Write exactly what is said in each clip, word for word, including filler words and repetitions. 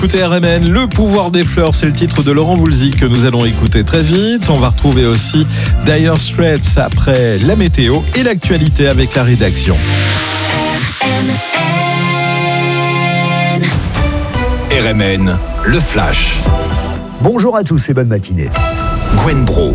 Écoutez R M N, le pouvoir des fleurs, c'est le titre de Laurent Voulzy que nous allons écouter très vite. On va retrouver aussi Dire Straits après la météo et l'actualité avec la rédaction. R M N. R M N, le flash. Bonjour à tous et bonne matinée. Gwen Bro.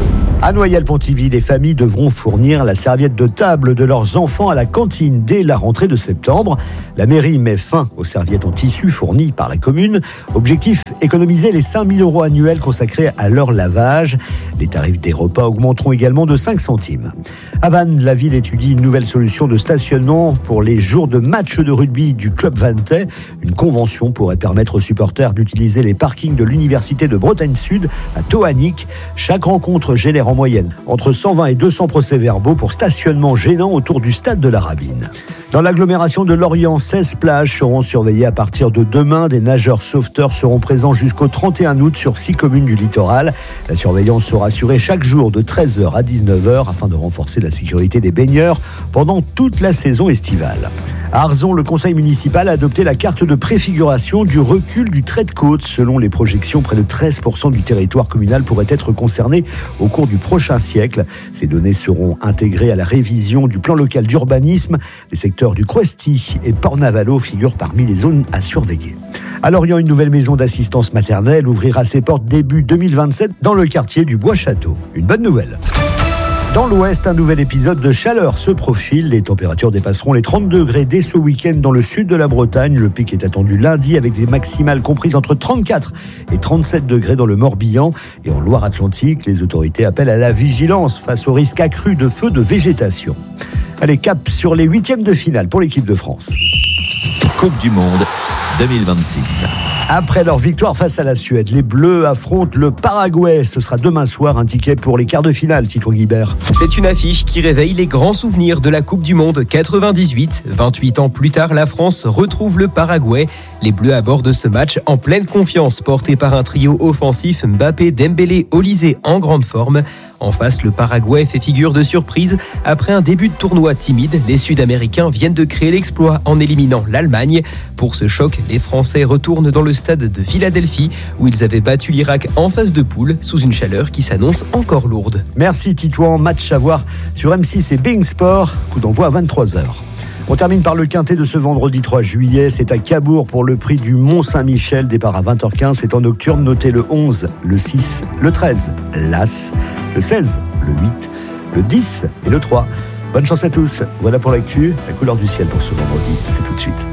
À Noyelles-Pontivy, les familles devront fournir la serviette de table de leurs enfants à la cantine dès la rentrée de septembre. La mairie met fin aux serviettes en tissu fournies par la commune. Objectif, économiser les cinq mille euros annuels consacrés à leur lavage. Les tarifs des repas augmenteront également de cinq centimes. À Vannes, la ville étudie une nouvelle solution de stationnement pour les jours de match de rugby du club vantais. Une convention pourrait permettre aux supporters d'utiliser les parkings de l'université de Bretagne Sud à Toanic. Chaque rencontre génère en moyenne entre cent vingt et deux cents procès-verbaux pour stationnement gênant autour du stade de la Rabine. Dans l'agglomération de Lorient, seize plages seront surveillées à partir de demain. Des nageurs sauveteurs seront présents jusqu'au trente et un août sur six communes du littoral. La surveillance sera assurée chaque jour de treize heures à dix-neuf heures afin de renforcer la sécurité des baigneurs pendant toute la saison estivale. À Arzon, le conseil municipal a adopté la carte de préfiguration du recul du trait de côte. Selon les projections, près de treize pour cent du territoire communal pourrait être concerné au cours du prochain siècle. Ces données seront intégrées à la révision du plan local d'urbanisme. Les secteurs du Cresty et Port-Navalo figurent parmi les zones à surveiller. À Lorient, une nouvelle maison d'assistance maternelle ouvrira ses portes début deux mille vingt-sept dans le quartier du Bois-Château. Une bonne nouvelle. Dans l'ouest, un nouvel épisode de chaleur se profile. Les températures dépasseront les trente degrés dès ce week-end dans le sud de la Bretagne. Le pic est attendu lundi avec des maximales comprises entre trente-quatre et trente-sept degrés dans le Morbihan. Et en Loire-Atlantique, les autorités appellent à la vigilance face au risque accru de feux de végétation. Allez, cap sur les huitièmes de finale pour l'équipe de France. Coupe du Monde deux mille vingt-six. Après leur victoire face à la Suède, les Bleus affrontent le Paraguay. Ce sera demain soir, un ticket pour les quarts de finale, Tito Guibert. C'est une affiche qui réveille les grands souvenirs de la Coupe du Monde quatre-vingt-dix-huit. vingt-huit ans plus tard, la France retrouve le Paraguay. Les Bleus abordent ce match en pleine confiance, porté par un trio offensif Mbappé, Dembélé, Olysée en grande forme. En face, le Paraguay fait figure de surprise. Après un début de tournoi timide, les Sud-Américains viennent de créer l'exploit en éliminant l'Allemagne. Pour ce choc, les Français retournent dans le stade de Philadelphie où ils avaient battu l'Irak en phase de poule sous une chaleur qui s'annonce encore lourde. Merci Titouan, match à voir sur M six et Being Sport, coup d'envoi à vingt-trois heures. On termine par le quintet de ce vendredi trois juillet. C'est à Cabourg pour le prix du Mont-Saint-Michel. Départ à vingt heures quinze. C'est en nocturne. Notez le onze, le six, le treize, l'As, le seize, le huit, le dix et le trois. Bonne chance à tous. Voilà pour l'actu. La couleur du ciel pour ce vendredi. C'est tout de suite.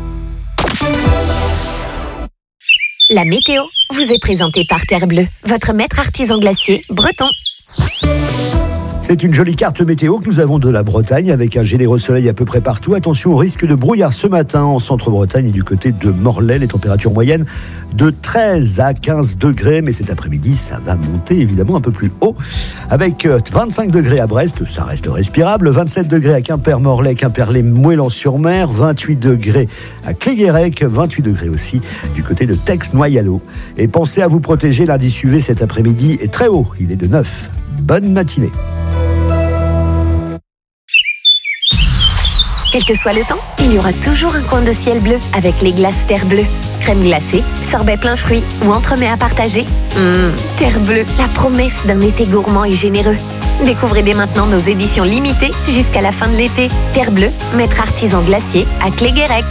La météo vous est présentée par Terre Bleue, votre maître artisan glacier breton. C'est une jolie carte météo que nous avons de la Bretagne avec un généreux soleil à peu près partout. Attention au risque de brouillard ce matin en centre-Bretagne et du côté de Morlaix. Les températures moyennes de treize à quinze degrés. Mais cet après-midi, ça va monter évidemment un peu plus haut. Avec vingt-cinq degrés à Brest, ça reste respirable. vingt-sept degrés à Quimper, Morlaix, Quimperlé, Moëlan-sur-Mer. vingt-huit degrés à Cléguérec. vingt-huit degrés aussi du côté de Tex-Noyalo. Et pensez à vous protéger. L'indice U V cet après-midi est très haut. Il est de neuf. Bonne matinée. Quel que soit le temps, il y aura toujours un coin de ciel bleu avec les glaces Terre Bleue. Crème glacée, sorbet plein fruits ou entremets à partager. Mmh, Terre Bleue, la promesse d'un été gourmand et généreux. Découvrez dès maintenant nos éditions limitées jusqu'à la fin de l'été. Terre Bleue, maître artisan glacier à Cléguérec.